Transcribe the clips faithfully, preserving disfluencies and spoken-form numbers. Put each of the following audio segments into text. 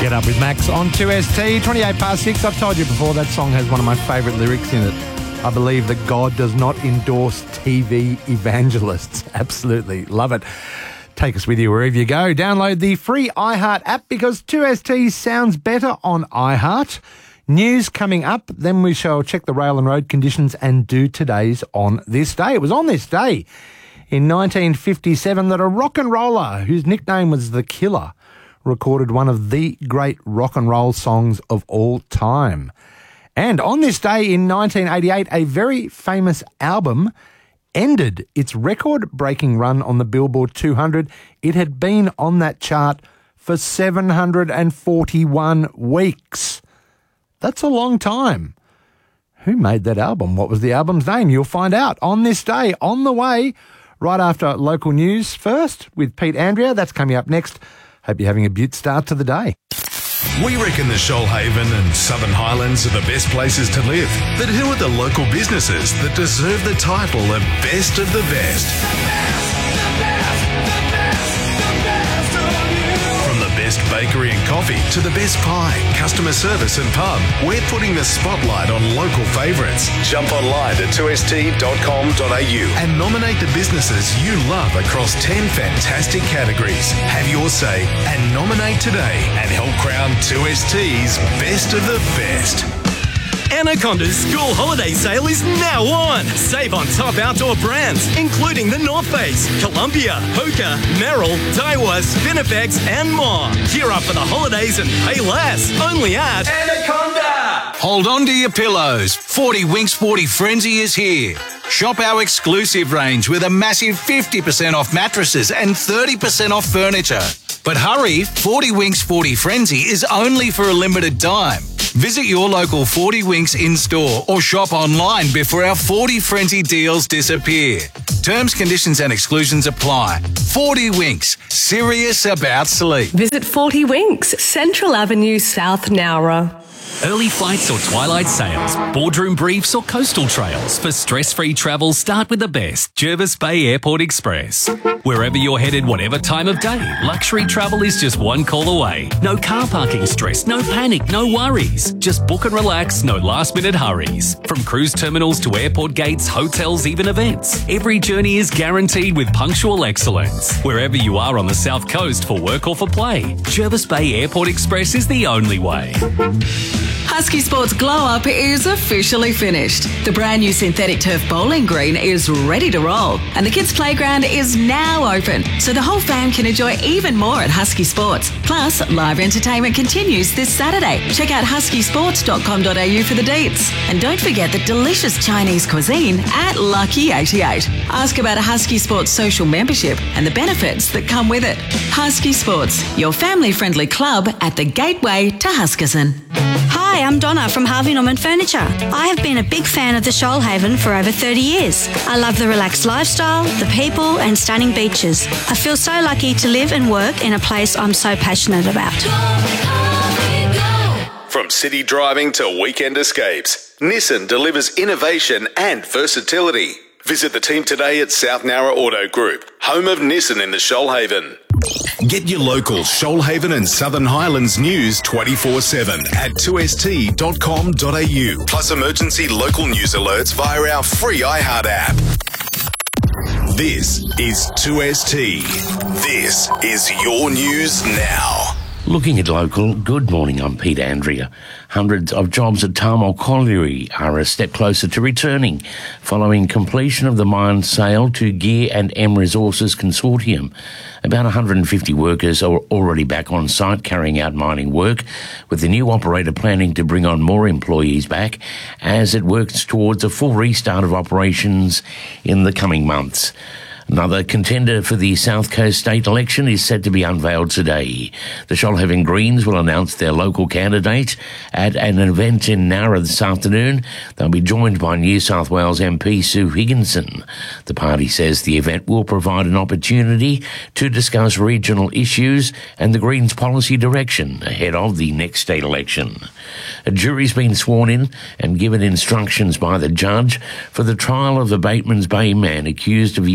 Get Up with Max on two S T, twenty-eight past six. I've told you before, that song has one of my favourite lyrics in it. I believe that God does not endorse T V evangelists. Absolutely love it. Take us with you wherever you go. Download the free iHeart app because two S T sounds better on iHeart. News coming up, then we shall check the rail and road conditions and do today's On This Day. It was on this day in nineteen fifty-seven that a rock and roller whose nickname was The Killer recorded one of the great rock and roll songs of all time. And on this day in nineteen eighty-eight, a very famous album ended its record-breaking run on the Billboard two hundred. It had been on that chart for seven hundred forty-one weeks. That's a long time. Who made that album? What was the album's name? You'll find out on this day, on the way, right after local news first with Pete Andrea. That's coming up next. Hope you're having a beaut start to the day. We reckon the Shoalhaven and Southern Highlands are the best places to live. But who are the local businesses that deserve the title of Best of the Best? The best, the best, the best, the best of you. From the best bakery and coffee to the best pie, customer service and pub, we're putting the spotlight on local favourites. Jump online to two s t dot com dot a u and nominate the businesses you love across ten fantastic categories. Have your say and nominate today and help crown two S T's Best of the Best. Anaconda's school holiday sale is now on. Save on top outdoor brands, including the North Face, Columbia, Hoka, Merrill, Daiwa, Spinifex, and more. Gear up for the holidays and pay less. Only at Anaconda. Hold on to your pillows. forty Winks forty Frenzy is here. Shop our exclusive range with a massive fifty percent off mattresses and thirty percent off furniture. But hurry, forty Winks forty Frenzy is only for a limited time. Visit your local forty Winks in-store or shop online before our forty Frenzy deals disappear. Terms, conditions and exclusions apply. forty Winks, serious about sleep. Visit forty Winks, Central Avenue, South Nowra. Early flights or twilight sails, boardroom briefs or coastal trails. For stress-free travel, start with the best, Jervis Bay Airport Express. Wherever you're headed, whatever time of day, luxury travel is just one call away. No car parking stress, no panic, no worries. Just book and relax, no last-minute hurries. From cruise terminals to airport gates, hotels, even events. Every journey is guaranteed with punctual excellence. Wherever you are on the South Coast for work or for play, Jervis Bay Airport Express is the only way. Husky Sports Glow Up is officially finished. The brand new synthetic turf bowling green is ready to roll, and the kids' playground is now open, so the whole fam can enjoy even more at Husky Sports. Plus, live entertainment continues this Saturday. Check out husky sports dot com dot a u for the dates. And don't forget the delicious Chinese cuisine at Lucky eighty-eight. Ask about a Husky Sports social membership and the benefits that come with it. Husky Sports, your family-friendly club at the gateway to Huskisson. Hi, I'm Donna from Harvey Norman Furniture. I have been a big fan of the Shoalhaven for over thirty years. I love the relaxed lifestyle, the people and stunning beaches. I feel so lucky to live and work in a place I'm so passionate about. From city driving to weekend escapes, Nissan delivers innovation and versatility. Visit the team today at South Nowra Auto Group, home of Nissan in the Shoalhaven. Get your local Shoalhaven and Southern Highlands news twenty-four seven at two s t dot com dot a u. Plus emergency local news alerts via our free iHeart app. This is two S T. This is your news now. Looking at local, good morning, I'm Pete Andrea. Hundreds of jobs at Tamil Colliery are a step closer to returning following completion of the mine sale to Gear and M Resources Consortium. About one hundred fifty workers are already back on site carrying out mining work, with the new operator planning to bring on more employees back as it works towards a full restart of operations in the coming months. Another contender for the South Coast state election is set to be unveiled today. The Shoalhaven Greens will announce their local candidate at an event in Nowra this afternoon. They'll be joined by New South Wales M P Sue Higginson. The party says the event will provide an opportunity to discuss regional issues and the Greens' policy direction ahead of the next state election. A jury's been sworn in and given instructions by the judge for the trial of the Batemans Bay man accused of using a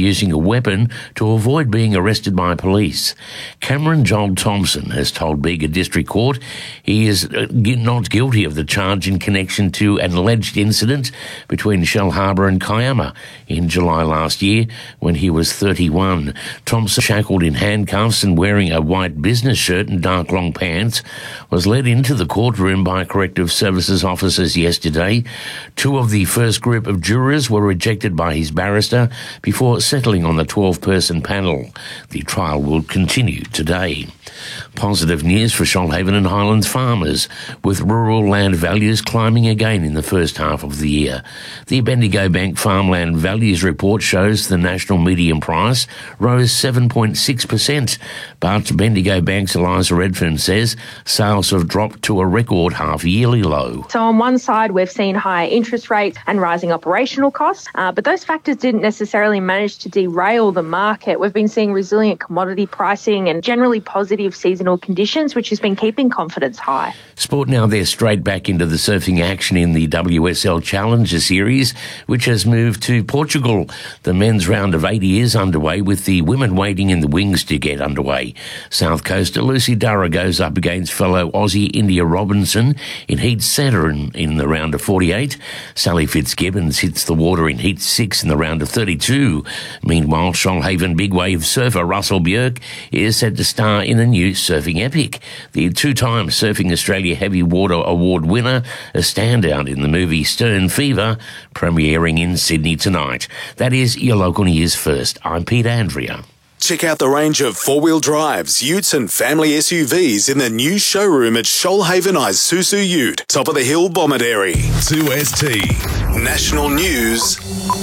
weapon to avoid being arrested by police. Cameron Joel Thompson has told Bega District Court he is not guilty of the charge in connection to an alleged incident between Shellharbour and Kiama in July last year when he was thirty-one. Thompson, shackled in handcuffs and wearing a white business shirt and dark long pants, was led into the courtroom by corrective services officers yesterday. Two of the first group of jurors were rejected by his barrister before settling on the twelve-person panel. The trial will continue today. Positive news for Shoalhaven and Highlands farmers, with rural land values climbing again in the first half of the year. The Bendigo Bank Farmland Values Report shows the national median price rose seven point six percent, but Bendigo Bank's Eliza Redfern says sales have dropped to a record half-yearly low. So on one side, we've seen higher interest rates and rising operational costs, uh, but those factors didn't necessarily manage to derail the market. We've been seeing resilient commodity pricing and generally positive seasonal conditions, which has been keeping confidence high. Sport now, they're straight back into the surfing action in the W S L Challenger Series, which has moved to Portugal. The men's round of eighty is underway, with the women waiting in the wings to get underway. South Coaster Lucy Durra goes up against fellow Aussie India Robinson in Heat seven in the round of forty-eight. Sally Fitzgibbons hits the water in Heat six in the round of thirty-two. Meanwhile, Shoalhaven big wave surfer Russell Björk is set to star in a new surfing epic. The two-time Surfing Australia Heavy Water Award winner, a standout in the movie Stern Fever, premiering in Sydney tonight. That is your local news first. I'm Pete Andrea. Check out the range of four-wheel drives, utes and family S U Vs in the new showroom at Shoalhaven Isuzu Ute, top of the hill Bomaderry. two S T National News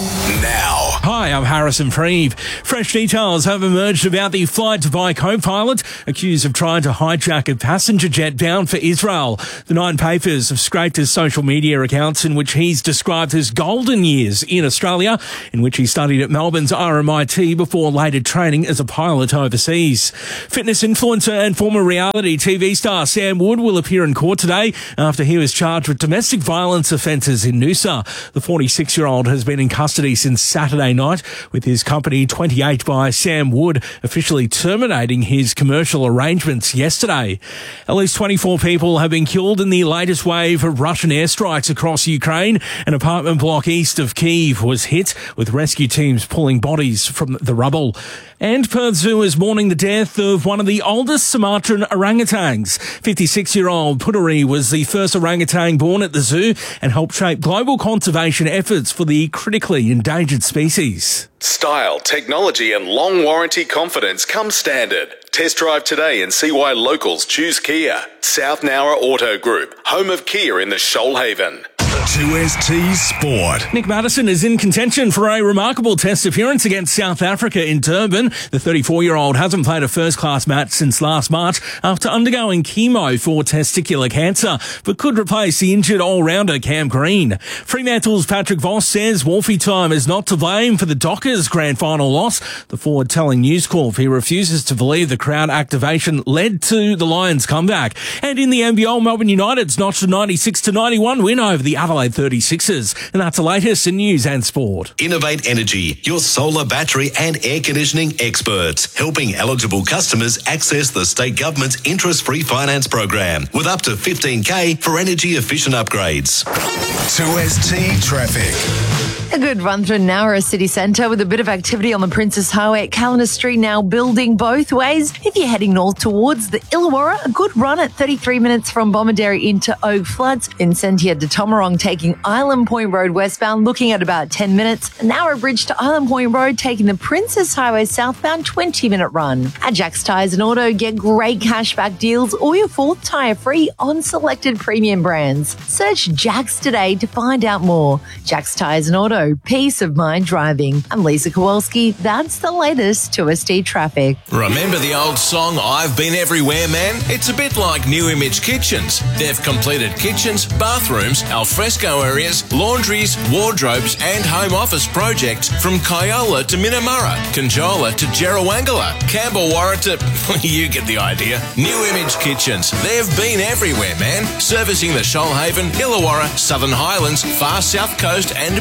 now. Hi, I'm Harrison Freeve. Fresh details have emerged about the Flight Dubai co-pilot accused of trying to hijack a passenger jet bound for Israel. The Nine Papers have scraped his social media accounts in which he's described his golden years in Australia, in which he studied at Melbourne's R M I T before later training as a pilot overseas. Fitness influencer and former reality T V star Sam Wood will appear in court today after he was charged with domestic violence offences in Noosa. The forty-six-year-old has been in custody since Saturday night, with his company twenty-eight by Sam Wood officially terminating his commercial arrangements yesterday. At least twenty-four people have been killed in the latest wave of Russian airstrikes across Ukraine. An apartment block east of Kyiv was hit, with rescue teams pulling bodies from the rubble. And Perth Zoo is mourning the death of one of the oldest Sumatran orangutans. fifty-six-year-old Puteri was the first orangutan born at the zoo and helped shape global conservation efforts for the critically endangered species. Style, technology and long warranty confidence come standard. Test drive today and see why locals choose Kia. South Nowra Auto Group, home of Kia in the Shoalhaven. two S T Sport. Nick Maddison is in contention for a remarkable test appearance against South Africa in Durban. The thirty-four-year-old hasn't played a first-class match since last March after undergoing chemo for testicular cancer, but could replace the injured all-rounder Cam Green. Fremantle's Patrick Voss says Wolfie time is not to blame for the Dockers' grand final loss. The forward telling News Corp he refuses to believe the crowd activation led to the Lions' comeback. And in the N B L, Melbourne United's notched a ninety-six to ninety-one win over the Adelaide thirty-sixers. And that's the latest in news and sport. Innovate Energy, your solar, battery and air conditioning experts, helping eligible customers access the state government's interest-free finance program with up to fifteen K for energy-efficient upgrades. two S T Traffic. A good run through Nowra City Centre with a bit of activity on the Princess Highway at Calendar Street, now building both ways. If you're heading north towards the Illawarra, a good run at thirty-three minutes from Bomaderry into Oak Floods. Vincentia to Tomarong taking Island Point Road westbound, looking at about ten minutes. Nowra Bridge to Island Point Road taking the Princess Highway southbound, twenty minute run. At Jack's Tyres and Auto, get great cashback deals or your fourth tyre free on selected premium brands. Search Jack's today to find out more. Jack's Tyres and Auto. Peace of mind driving. I'm Lisa Kowalski. That's the latest two S T traffic. Remember the old song, I've Been Everywhere, Man? It's a bit like New Image Kitchens. They've completed kitchens, bathrooms, alfresco areas, laundries, wardrobes and home office projects from Kyola to Minamurra, Conjola to Jerrawangala, Campbellwarra to... you get the idea. New Image Kitchens. They've been everywhere, man. Servicing the Shoalhaven, Illawarra, Southern Highlands, Far South Coast and beyond.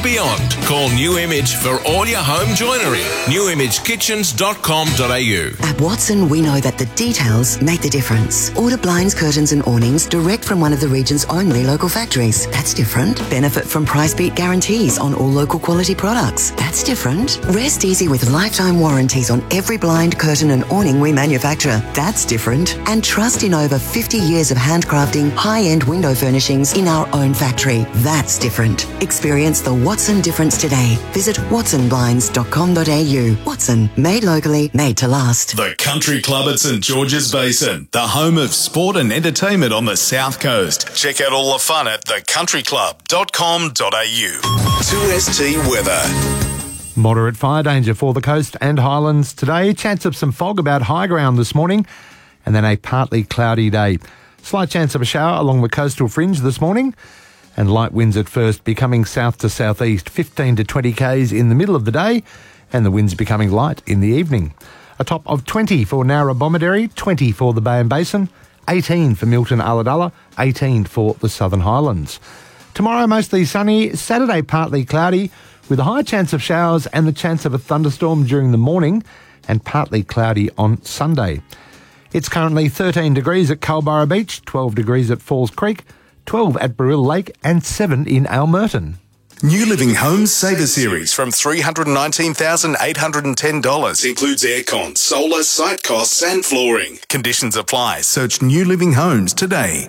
sold. Call New Image for all your home joinery. new image kitchens dot com dot a u. At Watson, we know that the details make the difference. Order blinds, curtains and awnings direct from one of the region's only local factories. That's different. Benefit from price beat guarantees on all local quality products. That's different. Rest easy with lifetime warranties on every blind, curtain and awning we manufacture. That's different. And trust in over fifty years of handcrafting high-end window furnishings in our own factory. That's different. Experience the Watson difference today. Visit watson blinds dot com dot a u. Watson, made locally, made to last. The Country Club at St George's Basin, the home of sport and entertainment on the South Coast. Check out all the fun at the country club dot com dot a u. two S T weather. Moderate fire danger for the coast and highlands today. Chance of some fog about high ground this morning, and then a partly cloudy day. Slight chance of a shower along the coastal fringe this morning, and light winds at first becoming south to southeast, fifteen to twenty k's in the middle of the day, and the winds becoming light in the evening. A top of twenty for Nowra Bomaderry, twenty for the Bay and Basin, eighteen for Milton Ulladulla, eighteen for the Southern Highlands. Tomorrow mostly sunny, Saturday partly cloudy, with a high chance of showers and the chance of a thunderstorm during the morning, and partly cloudy on Sunday. It's currently thirteen degrees at Culburra Beach, twelve degrees at Falls Creek, twelve at Barilla Lake and seven in Almerton. New Living Homes Saver Series from three hundred nineteen thousand eight hundred ten dollars. Includes aircon, solar, site costs and flooring. Conditions apply. Search New Living Homes today.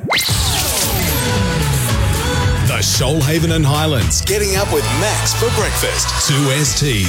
The Shoalhaven and Highlands. Getting up with Max for breakfast. two S T.